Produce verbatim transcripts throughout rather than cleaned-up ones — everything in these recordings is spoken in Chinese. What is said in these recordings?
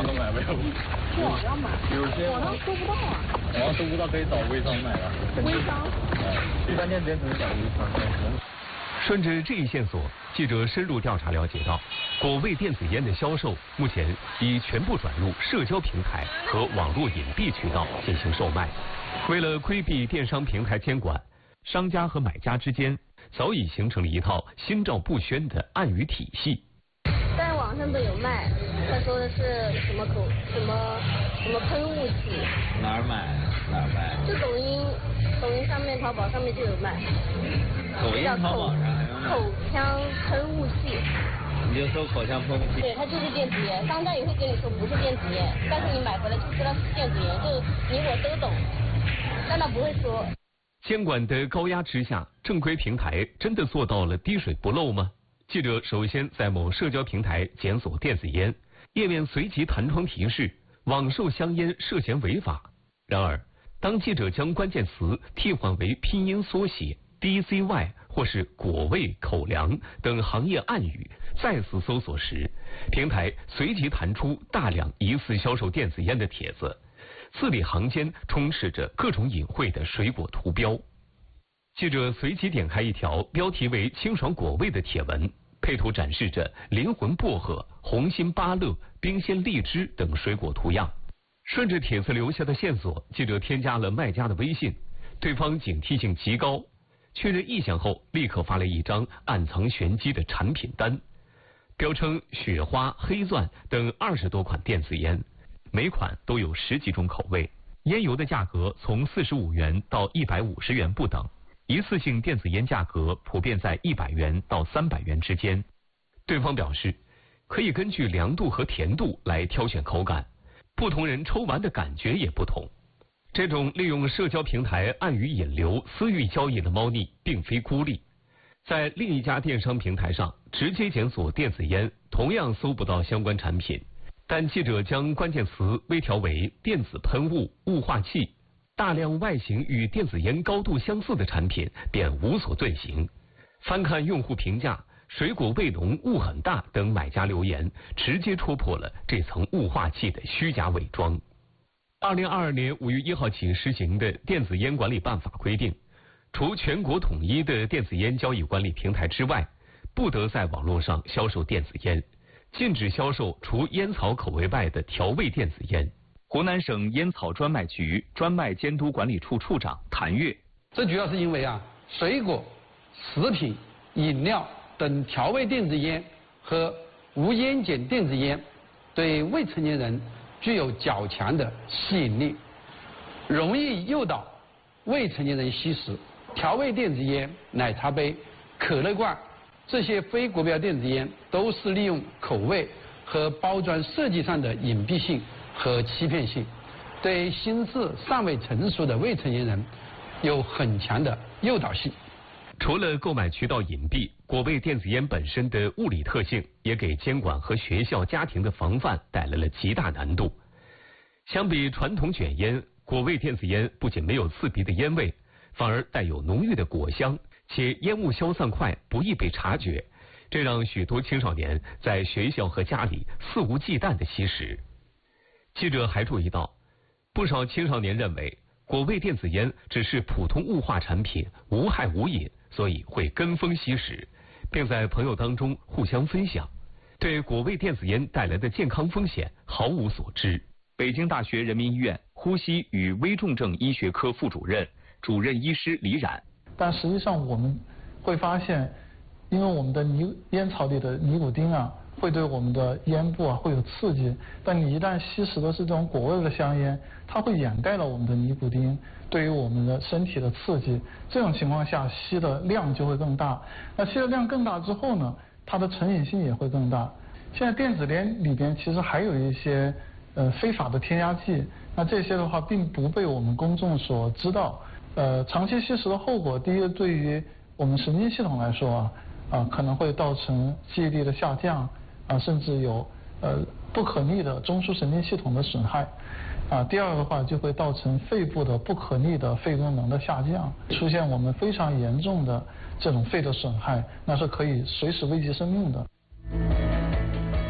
上都买不了。 网上买， 有些网上搜不到啊。 网上搜不到可以找微商买了。 微商？ 一般电子烟只能找微商。 顺着这一线索，记者深入调查了解到，果味电子烟的销售目前已全部转入社交平台和网络隐蔽渠道进行售卖。为了规避电商平台监管，商家和买家之间早已形成了一套心照不宣的暗语体系。 在网上都有卖，他说的是什么口什么什么喷雾器。 哪儿买？哪儿卖？ 就抖音，抖音上面、淘宝上面就有卖。 抖音、淘宝上还有卖。 口腔喷雾器。 你就搜口腔喷雾器。 对，它就是电子烟，商家也会跟你说不是电子烟，但是你买回来就知道是电子烟，就你我都懂，但他不会说。 监管的高压之下，正规平台真的做到了滴水不漏吗？记者首先在某社交平台检索电子烟，页面随即弹窗提示网售香烟涉嫌违法。然而，当记者将关键词替换为拼音缩写 D C Y 或是果味、口粮等行业暗语，再次搜索时，平台随即弹出大量疑似销售电子烟的帖子，字里行间充斥着各种隐晦的水果图标。记者随即点开一条标题为清爽果味的帖文，配图展示着灵魂薄荷、红心芭乐、冰鲜荔枝等水果图样。顺着帖子留下的线索，记者添加了卖家的微信，对方警惕性极高，确认意向后立刻发来一张暗藏玄机的产品单，标称雪花、黑钻等二十多款电子烟，每款都有十几种口味，烟油的价格从四十五元到一百五十元不等，一次性电子烟价格普遍在一百元到三百元之间。对方表示，可以根据凉度和甜度来挑选口感，不同人抽完的感觉也不同。这种利用社交平台暗语引流、私域交易的猫腻并非孤立，在另一家电商平台上直接检索电子烟，同样搜不到相关产品，但记者将关键词微调为电子喷雾、雾化器，大量外形与电子烟高度相似的产品便无所遁形。翻看用户评价，水果味浓、雾很大等买家留言，直接戳破了这层雾化器的虚假伪装。二零二二年五月一号起施行的电子烟管理办法规定，除全国统一的电子烟交易管理平台之外，不得在网络上销售电子烟，禁止销售除烟草口味外的调味电子烟。湖南省烟草专卖局专卖监督管理处处长谭跃， 这主要是因为啊，水果、食品、饮料等调味电子烟和无烟碱电子烟对未成年人具有较强的吸引力，容易诱导未成年人吸食。调味电子烟、奶茶杯、可乐罐这些非国标电子烟都是利用口味和包装设计上的隐蔽性和欺骗性，对心智尚未成熟的未成年人有很强的诱导性。 除了购买渠道隐蔽，果味电子烟本身的物理特性也给监管和学校、家庭的防范带来了极大难度。相比传统卷烟，果味电子烟不仅没有刺鼻的烟味，反而带有浓郁的果香，且烟雾消散快，不易被察觉，这让许多青少年在学校和家里肆无忌惮地吸食。记者还注意到，不少青少年认为果味电子烟只是普通雾化产品，无害无瘾，所以会跟风吸食，并在朋友当中互相分享，对果味电子烟带来的健康风险毫无所知。北京大学人民医院呼吸与危重症医学科副主任、主任医师李冉， 但实际上我们会发现，因为我们的尼烟草里的尼古丁啊，会对我们的咽部啊会有刺激，但你一旦吸食的是这种果味的香烟，它会掩盖了我们的尼古丁对于我们的身体的刺激，这种情况下吸的量就会更大，那吸的量更大之后呢，它的成瘾性也会更大。现在电子烟里边其实还有一些呃非法的添加剂，那这些的话并不被我们公众所知道。呃，长期吸食的后果，第一个对于我们神经系统来说啊，啊可能会造成记忆力的下降，啊甚至有呃不可逆的中枢神经系统的损害，啊第二个的话就会造成肺部的不可逆的肺功能的下降，出现我们非常严重的这种肺的损害，那是可以随时危及生命的。 更可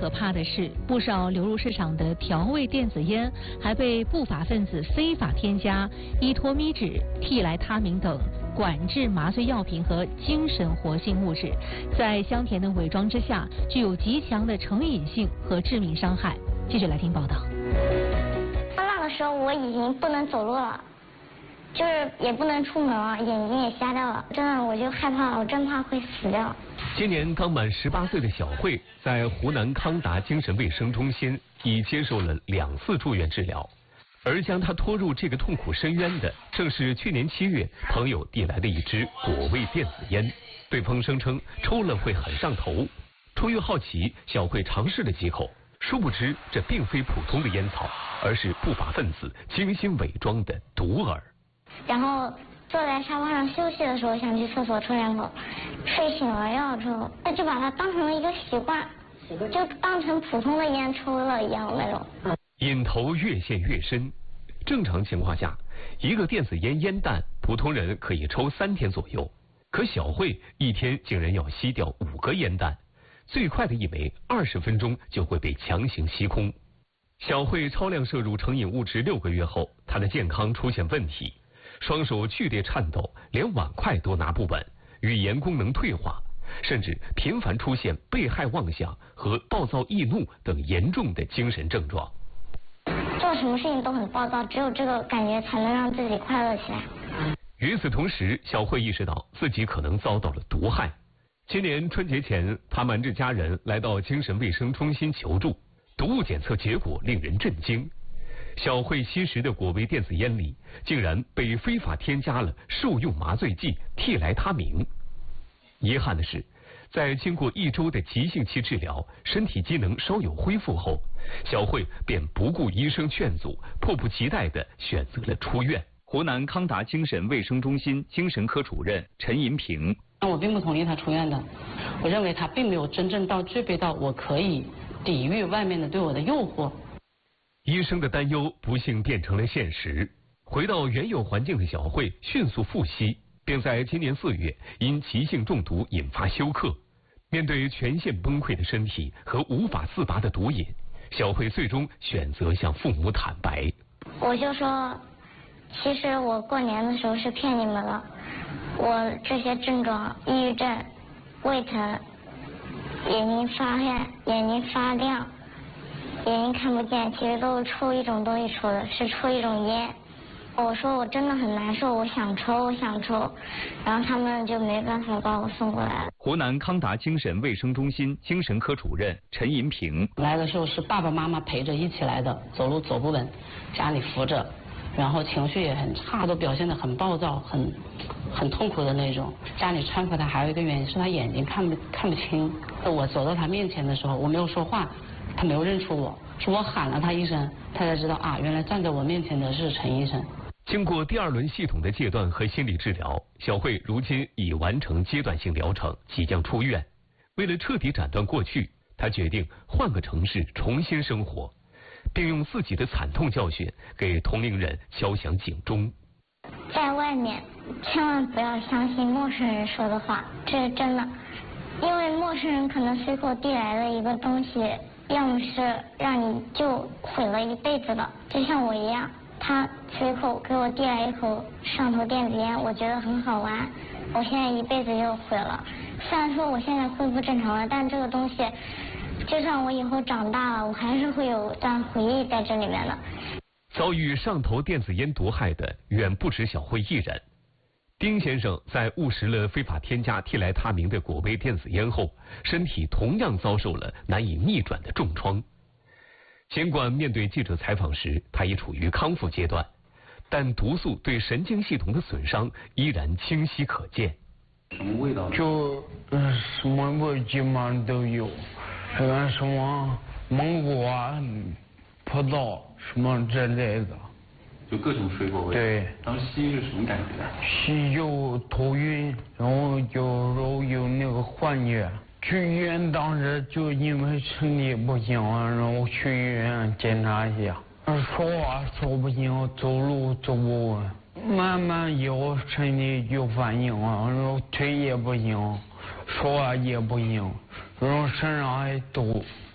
可怕的是，不少流入市场的调味电子烟还被不法分子非法添加依托咪酯、替来他明等管制麻醉药品和精神活性物质，在香甜的伪装之下，具有极强的成瘾性和致命伤害。记者来听报道。 那个时候我已经不能走路了，就是也不能出门了，眼睛也瞎掉了，真的我就害怕，我真怕会死掉。 今年刚满十八岁的小慧，在湖南康达精神卫生中心已接受了两次住院治疗，而将她拖入这个痛苦深渊的，正是去年七月朋友递来的一支果味电子烟。对方声称抽了会很上头，出于好奇，小慧尝试了几口，殊不知这并非普通的烟草，而是不法分子精心伪装的毒饵。 然后坐在沙发上休息的时候，想去厕所抽两口，睡醒了要抽，那就把它当成了一个习惯，就当成普通的烟抽了一样那种。 瘾头越陷越深。正常情况下，一个电子烟烟弹，普通人可以抽三天左右，可小慧一天竟然要吸掉五个烟弹，最快的一枚二十分钟就会被强行吸空。小慧超量摄入成瘾物质六个月后，她的健康出现问题。双手剧烈颤抖，连碗筷都拿不稳，语言功能退化，甚至频繁出现被害妄想和暴躁易怒等严重的精神症状。 做什么事情都很暴躁，只有这个感觉才能让自己快乐起来。 与此同时，小慧意识到自己可能遭到了毒害。今年春节前，她瞒着家人来到精神卫生中心求助，毒物检测结果令人震惊。小慧吸食的果味电子烟里，竟然被非法添加了受用麻醉剂替来他明。遗憾的是，在经过一周的急性期治疗，身体机能稍有恢复后，小慧便不顾医生劝阻，迫不及待地选择了出院。 湖南康达精神卫生中心精神科主任陈银平： 我并不同意他出院的，我认为他并没有真正到具备到我可以抵御外面的对我的诱惑。 医生的担忧不幸变成了现实，回到原有环境的小慧迅速复吸，并在今年四月因急性中毒引发休克。面对全线崩溃的身体和无法自拔的毒瘾，小慧最终选择向父母坦白。 我就说，其实我过年的时候是骗你们了，我这些症状，抑郁症、胃疼、眼睛发黑、眼睛发亮、眼睛看不见，其实都是抽一种东西抽的，是抽一种烟。我说我真的很难受，我想抽，我想抽，然后他们就没办法把我送过来了。 湖南康达精神卫生中心精神科主任陈银平： 来的时候是爸爸妈妈陪着一起来的，走路走不稳，家里扶着，然后情绪也很差，都表现得很暴躁，很很痛苦的那种。家里搀扶他还有一个原因是他眼睛看不看不清。我走到他面前的时候，我没有说话，他没有认出我，是我喊了他一声，他才知道啊，原来站在我面前的是陈医生。 经过第二轮系统的戒断和心理治疗，小慧如今已完成阶段性疗程，即将出院。为了彻底斩断过去，她决定换个城市重新生活，并用自己的惨痛教训给同龄人敲响警钟。 在外面千万不要相信陌生人说的话，这是真的，因为陌生人可能随口递来的一个东西，要么是让你就毁了一辈子的，就像我一样。他随口给我递来一口上头电子烟，我觉得很好玩，我现在一辈子就毁了。虽然说我现在恢复正常了，但这个东西就算我以后长大了，我还是会有段回忆在这里面的。 遭遇上头电子烟毒害的远不止小慧一人。丁先生在误食了非法添加替来他明的果味电子烟后，身体同样遭受了难以逆转的重创。尽管面对记者采访时，他已处于康复阶段，但毒素对神经系统的损伤依然清晰可见。 什么味道？就嗯，什么味基本上都有，呃，什么芒果啊、葡萄什么之类的。 就各种水果味。 对。 当时吸是什么感觉？ 吸就头晕，然后有时候有那个幻觉。去医院当时就因为身体不行，然后去医院检查一下，说话说不行，走路走不稳，慢慢以后身体有反应了，然后腿也不行，说话也不行，然后身上还抖，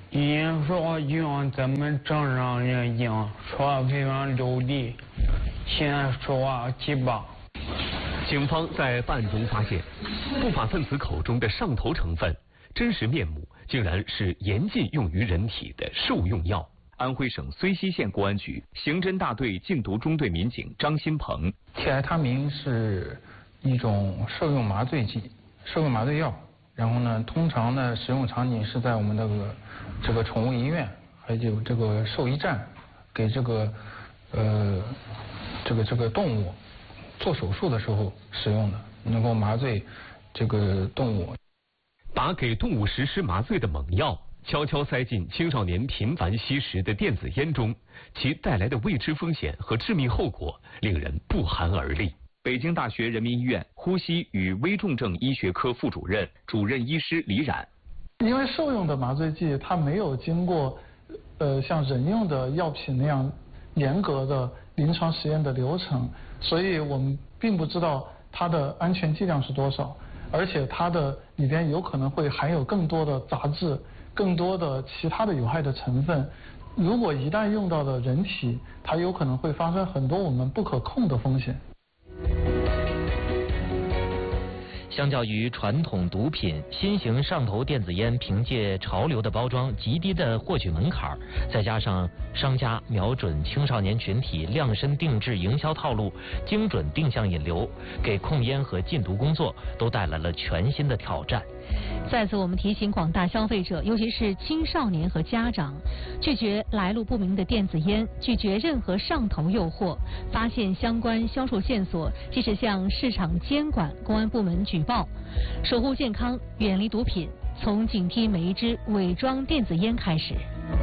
以前说话就像咱们正常人一样，说话非常流利，现在说话结巴。 警方在办案中发现，不法分子口中的上头成分真实面目竟然是严禁用于人体的兽用药。 安徽省睢溪县公安局刑侦大队禁毒中队民警张新鹏， 替来他明是一种兽用麻醉剂、兽用麻醉药，然后呢，通常呢使用场景是在我们那个这个宠物医院，还有这个兽医站，给这个呃这个这个动物做手术的时候使用的，能够麻醉这个动物。 把给动物实施麻醉的猛药悄悄塞进青少年频繁吸食的电子烟中，其带来的未知风险和致命后果令人不寒而栗。 北京大学人民医院呼吸与危重症医学科副主任、主任医师李冉。 因为兽用的麻醉剂它没有经过呃像人用的药品那样严格的临床实验的流程，所以我们并不知道它的安全剂量是多少，而且它的里边有可能会含有更多的杂质，更多的其他的有害的成分。如果一旦用到了人体，它有可能会发生很多我们不可控的风险。 相较于传统毒品，新型上头电子烟凭借潮流的包装、极低的获取门槛，再加上商家瞄准青少年群体量身定制营销套路，精准定向引流，给控烟和禁毒工作都带来了全新的挑战。 在此，我们提醒广大消费者，尤其是青少年和家长，拒绝来路不明的电子烟，拒绝任何上头诱惑。发现相关销售线索，及时向市场监管公安部门举报。守护健康，远离毒品，从警惕每一支伪装电子烟开始。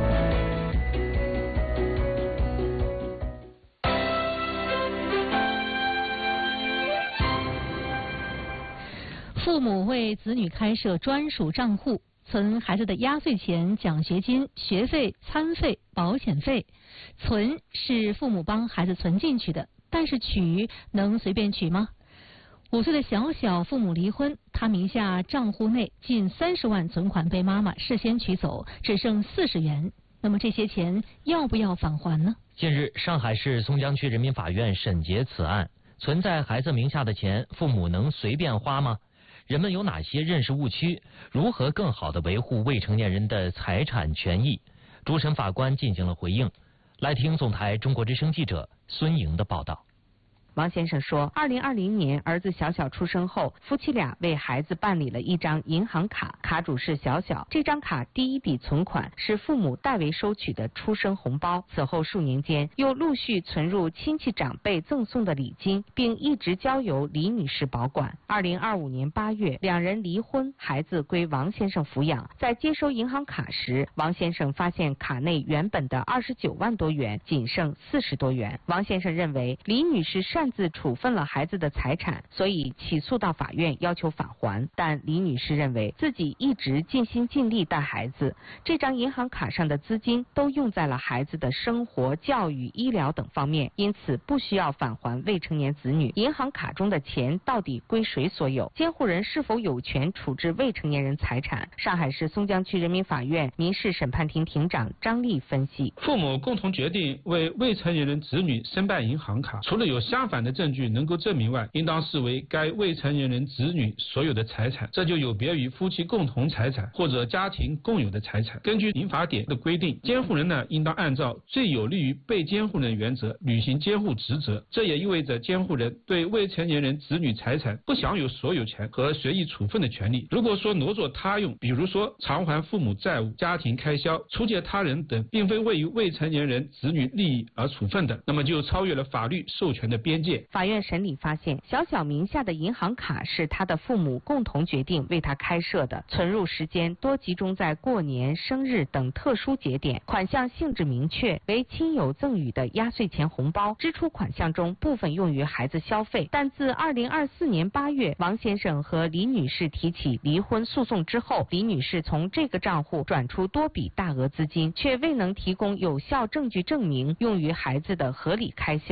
父母为子女开设专属账户，存孩子的压岁钱、奖学金、学费、餐费、保险费。存是父母帮孩子存进去的，但是取能随便取吗？五岁的小小父母离婚，他名下账户内近三十万存款被妈妈事先取走，只剩四十元。那么这些钱要不要返还呢？ 近日，上海市松江区人民法院审结此案，存在孩子名下的钱，父母能随便花吗？人们有哪些认识误区？如何更好地维护未成年人的财产权益？主审法官进行了回应。来听总台中国之声记者孙莹的报道。 王先生说，二零二零年儿子小小出生后，夫妻俩为孩子办理了一张银行卡，卡主是小小。这张卡第一笔存款是父母代为收取的出生红包，此后数年间又陆续存入亲戚长辈赠送的礼金，并一直交由李女士保管。二零二五年八月，两人离婚，孩子归王先生抚养。在接收银行卡时，王先生发现卡内原本的二十九万多元仅剩四十多元。王先生认为李女士擅自处分了孩子的财产，所以起诉到法院要求返还。但李女士认为自己一直尽心尽力带孩子，这张银行卡上的资金都用在了孩子的生活、教育、医疗等方面，因此不需要返还未成年子女。银行卡中的钱到底归谁所有？监护人是否有权处置未成年人财产？上海市松江区人民法院民事审判庭庭长张丽分析： 父母共同决定为未成年人子女申办银行卡，除了有相反的证据能够证明外，应当视为该未成年人子女所有的财产，这就有别于夫妻共同财产或者家庭共有的财产。根据民法典的规定，监护人呢应当按照最有利于被监护人原则履行监护职责，这也意味着监护人对未成年人子女财产不享有所有权和随意处分的权利。如果说挪作他用，比如说偿还父母债务、家庭开销、出借他人等，并非为于未成年人子女利益而处分的，那么就超越了法律授权的边界。 法院审理发现，小小名下的银行卡是他的父母共同决定为他开设的，存入时间多集中在过年、生日等特殊节点，款项性质明确，为亲友赠与的压岁钱红包，支出款项中部分用于孩子消费。但自二零二四年八月，王先生和李女士提起离婚诉讼之后，李女士从这个账户转出多笔大额资金，却未能提供有效证据证明用于孩子的合理开销。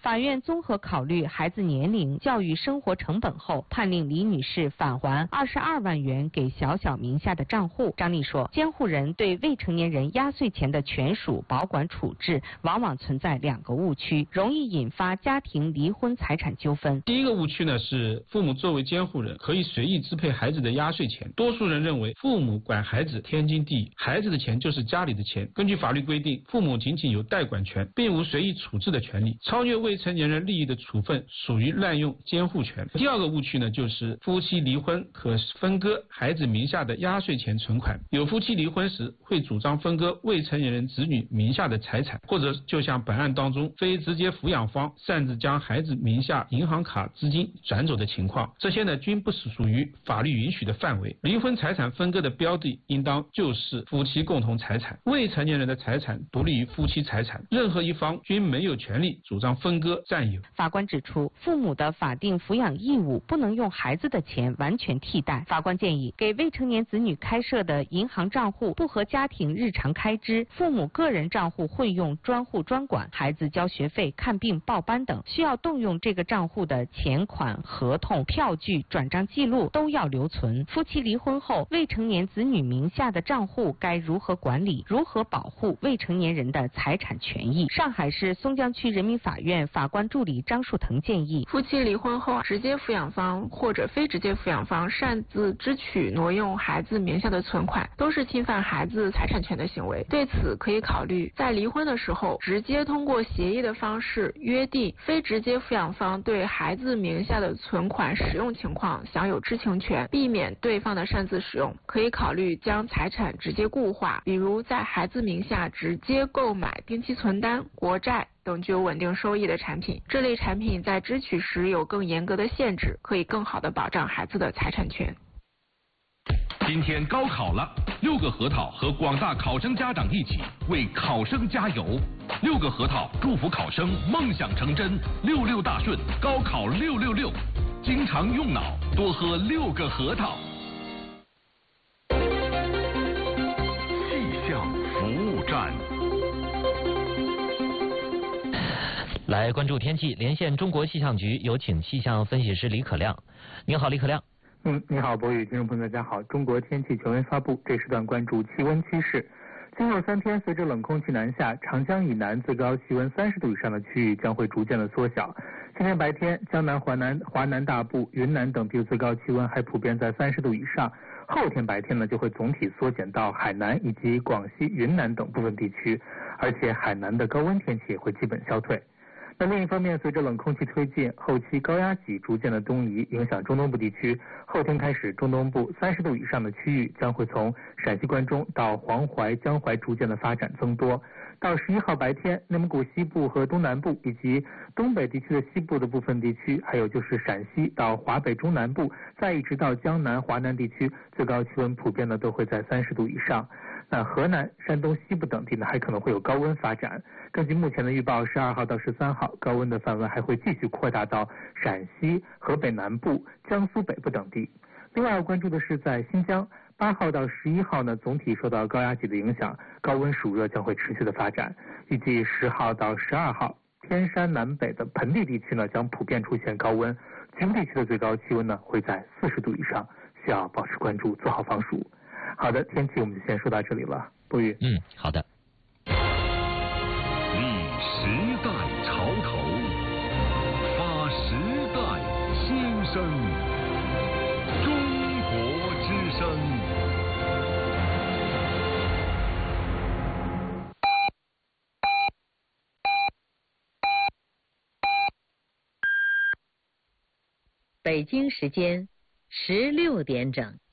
法院综合考虑孩子年龄、教育生活成本后，判令李女士返还二十二万元给小小名下的账户。张丽说，监护人对未成年人压岁钱的权属保管处置往往存在两个误区，容易引发家庭离婚财产纠纷。 第一个误区呢是父母作为监护人可以随意支配孩子的压岁钱，多数人认为父母管孩子天经地义，孩子的钱就是家里的钱。根据法律规定，父母仅仅有代管权，并无随意处置的权利，超越未成年人利益的处分属于滥用监护权。第二个误区呢就是夫妻离婚可分割孩子名下的压岁钱存款，有夫妻离婚时会主张分割未成年人子女名下的财产，或者就像本案当中非直接抚养方擅自将孩子名下银行卡资金转走的情况，这些呢均不是属于法律允许的范围。离婚财产分割的标的应当就是夫妻共同财产，未成年人的财产独立于夫妻财产，任何一方均没有权利主张分割占有。 法官指出，父母的法定抚养义务不能用孩子的钱完全替代。法官建议，给未成年子女开设的银行账户不和家庭日常开支，父母个人账户混用专户专管，孩子交学费、看病、报班等需要动用这个账户的钱款、合同、票据、转账记录都要留存。夫妻离婚后，未成年子女名下的账户该如何管理，如何保护未成年人的财产权益？上海市松江区人民法院法官助理张树腾建议， 夫妻离婚后，直接抚养方或者非直接抚养方擅自支取挪用孩子名下的存款，都是侵犯孩子财产权的行为。对此可以考虑在离婚的时候，直接通过协议的方式约定非直接抚养方对孩子名下的存款使用情况享有知情权，避免对方的擅自使用。可以考虑将财产直接固化，比如在孩子名下直接购买定期存单、国债等具有稳定收益的产品。这类产品在支取时有更严格的限制，可以更好地保障孩子的财产权。 今天高考了，六个核桃和广大考生家长一起为考生加油。六个核桃祝福考生梦想成真，六六大顺，高考六六六。经常用脑，多喝六个核桃。 气象服务站。 来关注天气，连线中国气象局，有请气象分析师李可亮。您好，李可亮。 嗯，你好，博宇，听众朋友大家好。中国天气权威发布，这时段关注气温趋势。今后三天，随着冷空气南下，长江以南最高气温三十度以上的区域将会逐渐的缩小。今天白天，江南、华南、华南大部、云南等地的最高气温还普遍在三十度以上。后天白天呢，就会总体缩减到海南以及广西、云南等部分地区，而且海南的高温天气也会基本消退。那另一方面，随着冷空气推进，后期高压脊逐渐的东移，影响中东部地区。后天开始，中东部三十度以上的区域将会从陕西关中到黄淮、江淮逐渐的发展增多。到十一号白天，内蒙古西部和东南部以及东北地区的西部的部分地区，还有就是陕西到华北中南部，再一直到江南、华南地区，最高气温普遍的都会在三十度以上。那河南、山东西部等地呢，还可能会有高温发展。根据目前的预报，十二号到十三号，高温的范围还会继续扩大到陕西、河北南部、江苏北部等地。另外要关注的是，在新疆，八号到十一号呢，总体受到高压脊的影响，高温暑热将会持续的发展。预计十号到十二号，天山南北的盆地地区呢，将普遍出现高温，局部地区的最高气温呢会在四十度以上，需要保持关注，做好防暑。好的，天气我们就先说到这里了，博宇。 嗯，好的。 立时代潮头，发时代新声，中国之声。 北京时间十六点整。